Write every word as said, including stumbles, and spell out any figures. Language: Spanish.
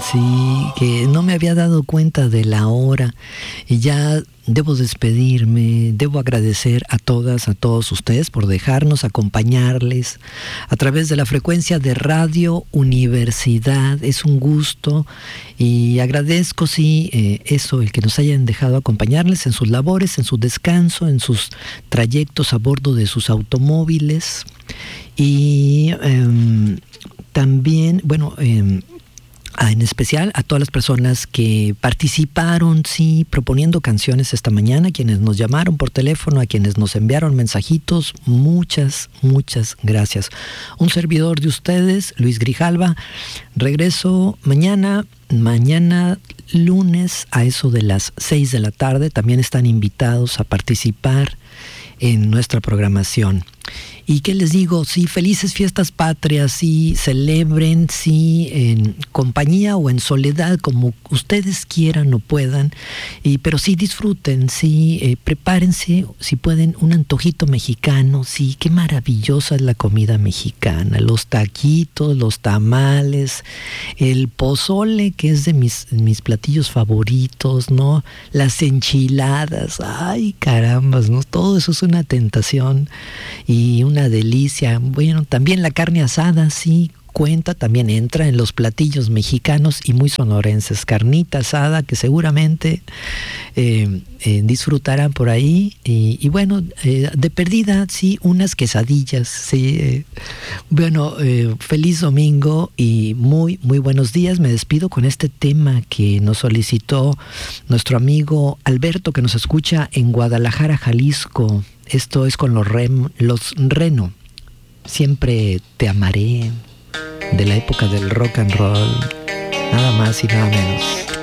Sí, que no me había dado cuenta de la hora y ya debo despedirme, debo agradecer a todas, a todos ustedes por dejarnos acompañarles a través de la frecuencia de Radio Universidad. Es un gusto y agradezco, sí, eh, eso, el que nos hayan dejado acompañarles en sus labores, en su descanso, en sus trayectos a bordo de sus automóviles. Y eh, también, bueno, eh, en especial a todas las personas que participaron, sí, proponiendo canciones esta mañana, quienes nos llamaron por teléfono, a quienes nos enviaron mensajitos, muchas, muchas gracias. Un servidor de ustedes, Luis Grijalva, regreso mañana, mañana lunes a eso de las seis de la tarde, también están invitados a participar en nuestra programación. ¿Y qué les digo? Sí, felices fiestas patrias, sí, celebren, sí, en compañía o en soledad, como ustedes quieran o puedan, y, pero sí disfruten, sí, eh, prepárense, si pueden, un antojito mexicano, sí, qué maravillosa es la comida mexicana, los taquitos, los tamales, el pozole, que es de mis, mis platillos favoritos, ¿no? Las enchiladas, ay, carambas, ¿no? Todo eso es una tentación y una delicia. Bueno, también la carne asada, sí, cuenta, también entra en los platillos mexicanos y muy sonorenses. Carnita asada que seguramente eh, eh, disfrutarán por ahí. Y, y bueno, eh, de perdida, sí, unas quesadillas, sí. Eh, bueno, eh, feliz domingo y muy, muy buenos días. Me despido con este tema que nos solicitó nuestro amigo Alberto, que nos escucha en Guadalajara, Jalisco. Esto es con los, rem, los Reno. Siempre te amaré, de la época del rock and roll, nada más y nada menos.